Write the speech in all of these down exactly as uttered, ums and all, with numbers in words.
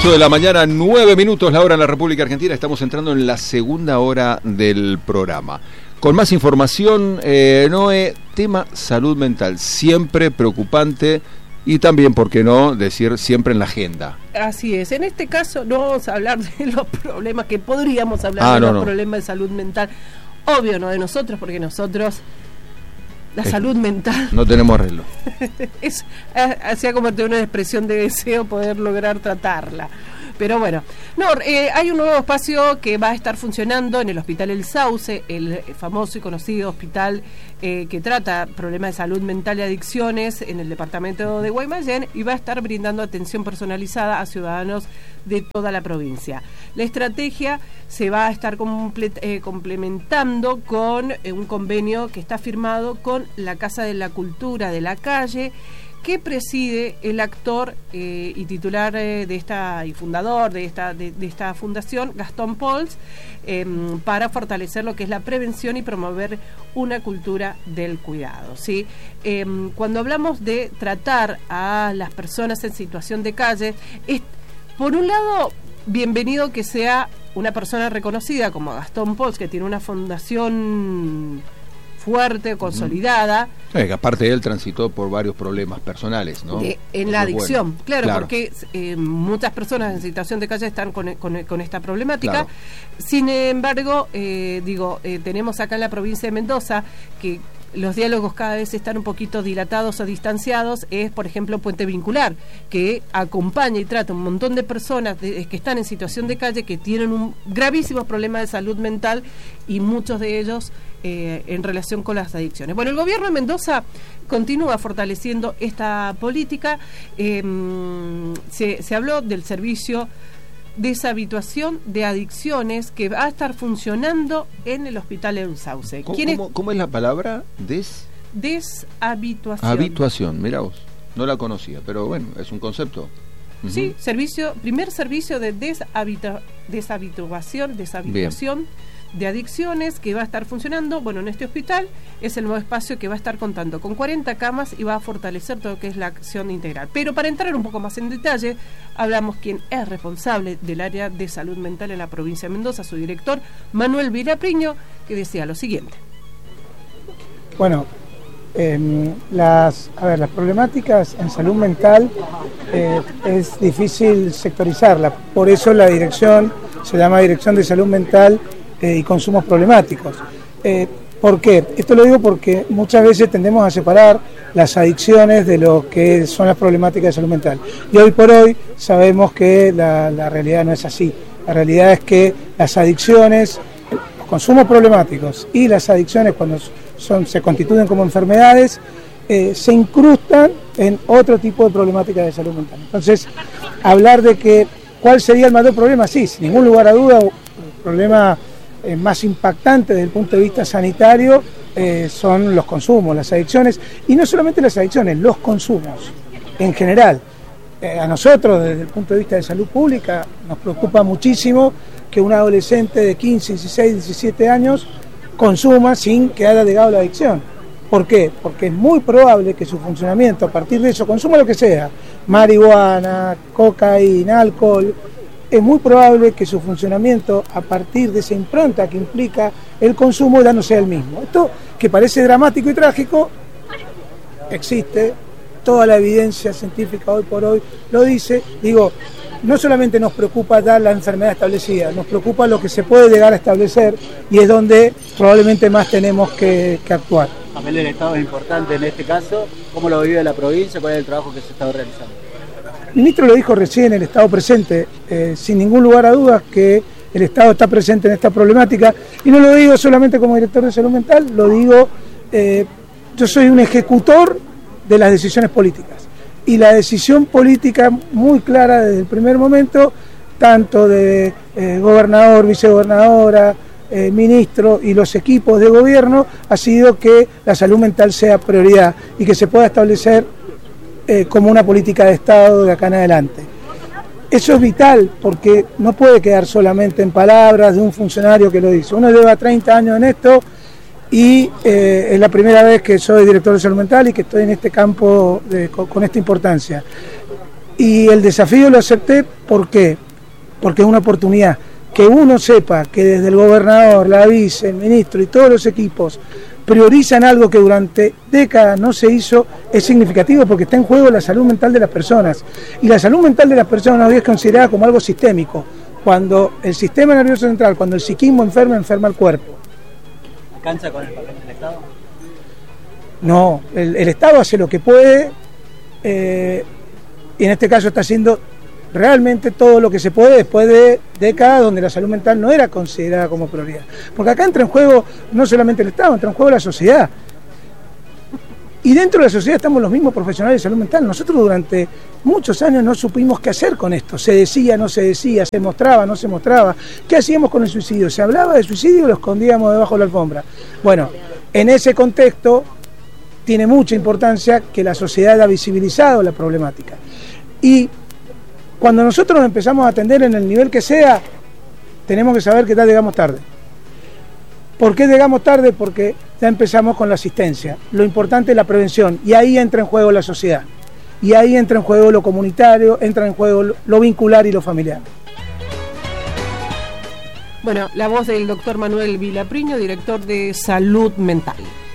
ocho de la mañana, nueve minutos la hora en la República Argentina. Estamos entrando en la segunda hora del programa. Con más información, eh, Noé, tema salud mental, siempre preocupante y también, ¿por qué no decir siempre en la agenda? Así es. En este caso no vamos a hablar de los problemas que podríamos hablar ah, de no, los no. problemas de salud mental. Obvio, no de nosotros, porque nosotros... La es, salud mental. No tenemos arreglo. es, se ha convertido en una expresión de deseo poder lograr tratarla. Pero bueno, no, eh, hay un nuevo espacio que va a estar funcionando en el Hospital El Sauce, el famoso y conocido hospital eh, que trata problemas de salud mental y adicciones en el departamento de Guaymallén, y va a estar brindando atención personalizada a ciudadanos de toda la provincia. La estrategia se va a estar comple eh, complementando con eh, un convenio que está firmado con la Casa de la Cultura de la Calle, que preside el actor eh, y titular eh, de esta y fundador de esta de, de esta fundación, Gastón Pols, eh, para fortalecer lo que es la prevención y promover una cultura del cuidado, ¿sí? Eh, cuando hablamos de tratar a las personas en situación de calle, es, por un lado, bienvenido que sea una persona reconocida como Gastón Pols, que tiene una fundación fuerte, consolidada. Sí, que aparte de él transitó por varios problemas personales, ¿no? De, en Eso la adicción, bueno. claro, claro, porque eh, muchas personas en situación de calle están con, con, con esta problemática. Claro. Sin embargo, eh, digo, eh, tenemos acá en la provincia de Mendoza que los diálogos cada vez están un poquito dilatados o distanciados. Es, por ejemplo, Puente Vincular, que acompaña y trata un montón de personas de, que están en situación de calle, que tienen un gravísimo problema de salud mental, y muchos de ellos eh, en relación con las adicciones. Bueno, el gobierno de Mendoza continúa fortaleciendo esta política. Eh, se, se habló del servicio deshabituación de adicciones que va a estar funcionando en el Hospital El Sauce. ¿Cómo, ¿cómo, ¿Cómo es la palabra? Des... Deshabituación. Habituación, mira vos, no la conocía, pero bueno, es un concepto. Uh-huh. Sí, servicio, primer servicio de deshabitu deshabituación, deshabituación de adicciones que va a estar funcionando, bueno, en este hospital. Es el nuevo espacio que va a estar contando con cuarenta camas y va a fortalecer todo lo que es la acción integral. Pero para entrar un poco más en detalle, hablamos quién es responsable del área de salud mental en la provincia de Mendoza, su director, Manuel Villapriño, que decía lo siguiente. Bueno, eh, las, a ver, las problemáticas en salud mental eh, es difícil sectorizarla, por eso la dirección se llama Dirección de Salud Mental Eh, y consumos problemáticos. Eh, ¿Por qué? Esto lo digo porque muchas veces tendemos a separar las adicciones de lo que son las problemáticas de salud mental. Y hoy por hoy sabemos que la, la realidad no es así. La realidad es que las adicciones, los consumos problemáticos y las adicciones, cuando son, se constituyen como enfermedades, eh, se incrustan en otro tipo de problemáticas de salud mental. Entonces, hablar de que cuál sería el mayor problema, sí, sin ningún lugar a duda, el problema Eh, más impactante desde el punto de vista sanitario eh, son los consumos, las adicciones, y no solamente las adicciones, los consumos en general. Eh, a nosotros, desde el punto de vista de salud pública, nos preocupa muchísimo que un adolescente de quince, dieciséis, diecisiete años consuma sin que haya llegado la adicción. ¿Por qué? Porque es muy probable que su funcionamiento, a partir de eso, consuma lo que sea, marihuana, cocaína, alcohol, es muy probable que su funcionamiento a partir de esa impronta que implica el consumo ya no sea el mismo. Esto, que parece dramático y trágico, existe, toda la evidencia científica hoy por hoy lo dice. Digo, no solamente nos preocupa ya la enfermedad establecida, nos preocupa lo que se puede llegar a establecer, y es donde probablemente más tenemos que, que actuar. El papel del Estado es importante en este caso. ¿Cómo lo vive la provincia? ¿Cuál es el trabajo que se está realizando? El ministro lo dijo recién, el Estado presente, eh, sin ningún lugar a dudas que el Estado está presente en esta problemática, y no lo digo solamente como director de salud mental, lo digo, eh, yo soy un ejecutor de las decisiones políticas, y la decisión política muy clara desde el primer momento, tanto de eh, gobernador, vicegobernadora, eh, ministro y los equipos de gobierno, ha sido que la salud mental sea prioridad y que se pueda establecer Eh, como una política de Estado de acá en adelante. Eso es vital, porque no puede quedar solamente en palabras de un funcionario que lo dice. Uno lleva treinta años en esto y eh, es la primera vez que soy director de salud mental y que estoy en este campo de, con, con esta importancia. Y el desafío lo acepté, ¿por qué? Porque es una oportunidad. Que uno sepa que desde el gobernador, la vice, el ministro y todos los equipos priorizan algo que durante décadas no se hizo, es significativo porque está en juego la salud mental de las personas. Y la salud mental de las personas hoy es considerada como algo sistémico. Cuando el sistema nervioso central, cuando el psiquismo enferma, enferma el cuerpo. ¿Alcanza con el papel del Estado? No, el, el Estado hace lo que puede, eh, y en este caso está haciendo realmente todo lo que se puede después de décadas donde la salud mental no era considerada como prioridad. Porque acá entra en juego no solamente el Estado, entra en juego la sociedad. Y dentro de la sociedad estamos los mismos profesionales de salud mental. Nosotros durante muchos años no supimos qué hacer con esto. Se decía, no se decía, se mostraba, no se mostraba. ¿Qué hacíamos con el suicidio? ¿Se hablaba de suicidio o lo escondíamos debajo de la alfombra? Bueno, en ese contexto tiene mucha importancia que la sociedad haya visibilizado la problemática. Y cuando nosotros nos empezamos a atender en el nivel que sea, tenemos que saber que ya llegamos tarde. ¿Por qué llegamos tarde? Porque ya empezamos con la asistencia. Lo importante es la prevención, y ahí entra en juego la sociedad. Y ahí entra en juego lo comunitario, entra en juego lo vincular y lo familiar. Bueno, la voz del doctor Manuel Vilapriño, director de Salud Mental.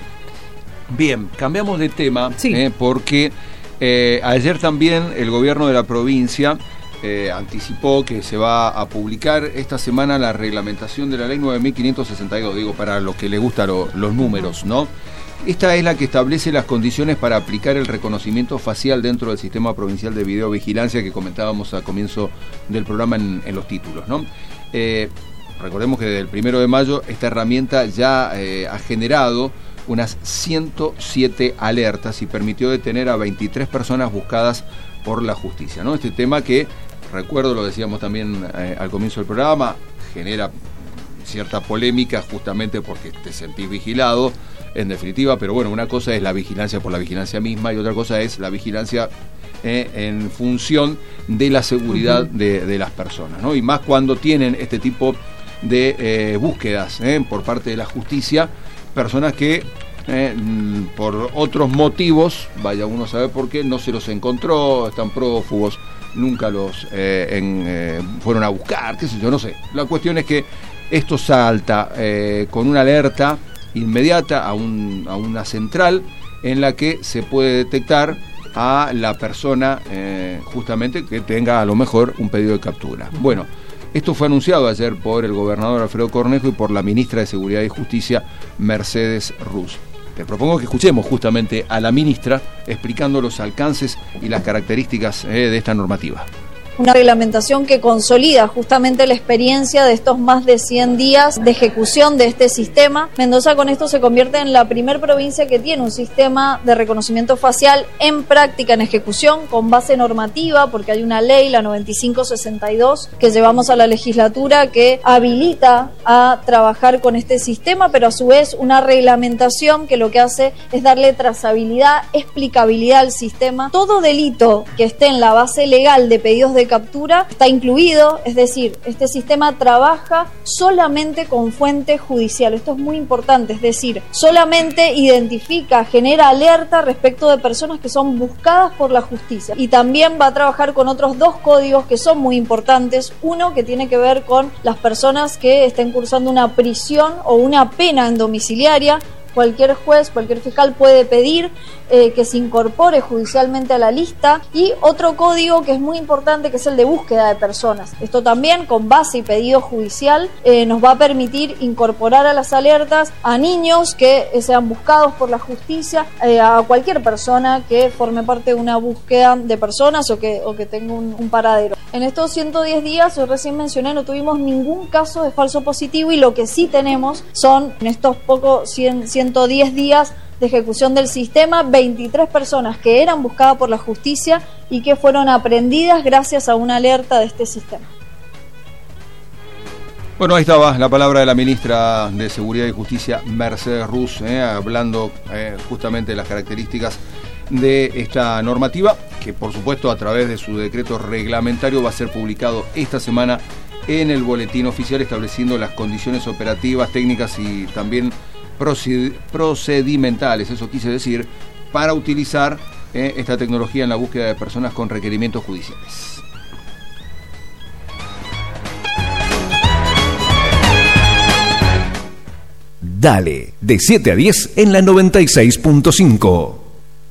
Bien, cambiamos de tema, sí. eh, porque eh, ayer también el gobierno de la provincia eh, anticipó que se va a publicar esta semana la reglamentación de la ley nueve mil quinientos sesenta y dos, digo, para los que les gustan lo, los números, ¿no? Esta es la que establece las condiciones para aplicar el reconocimiento facial dentro del sistema provincial de videovigilancia que comentábamos al comienzo del programa en, en los títulos, ¿no? Eh, recordemos que desde el primero de mayo esta herramienta ya eh, ha generado unas ciento siete alertas y permitió detener a veintitrés personas buscadas por la justicia, ¿no? Este tema que, recuerdo, lo decíamos también eh, al comienzo del programa, genera cierta polémica justamente porque te sentís vigilado, en definitiva, pero bueno, una cosa es la vigilancia por la vigilancia misma y otra cosa es la vigilancia eh, en función de la seguridad uh-huh. de, de las personas, ¿no? Y más cuando tienen este tipo de eh, búsquedas eh, por parte de la justicia, personas que eh, por otros motivos, vaya uno a saber por qué, no se los encontró, están prófugos, nunca los eh, en, eh, fueron a buscar, qué sé yo, no sé. La cuestión es que esto salta eh, con una alerta inmediata a, un, a una central en la que se puede detectar a la persona eh, justamente que tenga a lo mejor un pedido de captura. Bueno, esto fue anunciado ayer por el gobernador Alfredo Cornejo y por la ministra de Seguridad y Justicia, Mercedes Ruz. Te propongo que escuchemos justamente a la ministra explicando los alcances y las características eh, de esta normativa. Una reglamentación que consolida justamente la experiencia de estos más de cien días de ejecución de este sistema. Mendoza con esto se convierte en la primer provincia que tiene un sistema de reconocimiento facial en práctica, en ejecución, con base normativa, porque hay una ley, la noventa y cinco sesenta y dos, que llevamos a la legislatura que habilita a trabajar con este sistema, pero a su vez una reglamentación que lo que hace es darle trazabilidad, explicabilidad al sistema. Todo delito que esté en la base legal de pedidos de captura está incluido, es decir, este sistema trabaja solamente con fuente judicial. Esto es muy importante, es decir, solamente identifica, genera alerta respecto de personas que son buscadas por la justicia. Y también va a trabajar con otros dos códigos que son muy importantes. Uno que tiene que ver con las personas que estén cursando una prisión o una pena en domiciliaria. Cualquier juez, cualquier fiscal puede pedir eh, que se incorpore judicialmente a la lista, y otro código que es muy importante, que es el de búsqueda de personas. Esto también, con base y pedido judicial, eh, nos va a permitir incorporar a las alertas a niños que eh, sean buscados por la justicia, eh, a cualquier persona que forme parte de una búsqueda de personas o que, o que tenga un, un paradero. En estos ciento diez días, yo recién mencioné, no tuvimos ningún caso de falso positivo, y lo que sí tenemos son, en estos pocos cien, ciento diez días de ejecución del sistema, veintitrés personas que eran buscadas por la justicia y que fueron aprehendidas gracias a una alerta de este sistema. Bueno, ahí estaba la palabra de la ministra de Seguridad y Justicia, Mercedes Ruz, eh, hablando eh, justamente de las características de esta normativa, que por supuesto a través de su decreto reglamentario va a ser publicado esta semana en el boletín oficial, estableciendo las condiciones operativas, técnicas y también procedimentales, eso quise decir, para utilizar eh, esta tecnología en la búsqueda de personas con requerimientos judiciales. Dale, de siete a diez en la noventa y seis punto cinco.